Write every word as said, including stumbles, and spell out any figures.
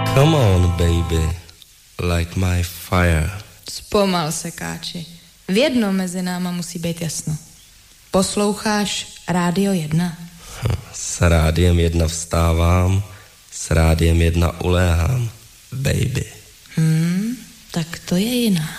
Come on, baby, light my fire. Zpomal se, káči. V jednom mezi náma musí být jasno. Posloucháš Rádio jedna? S Rádiem jedna vstávám, s Rádiem jedna uléhám, baby. Hmm, tak to je jiná.